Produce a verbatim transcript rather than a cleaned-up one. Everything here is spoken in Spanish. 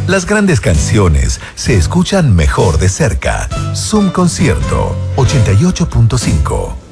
Las grandes canciones se escuchan mejor de cerca. Zoom Concierto ochenta y ocho punto cinco.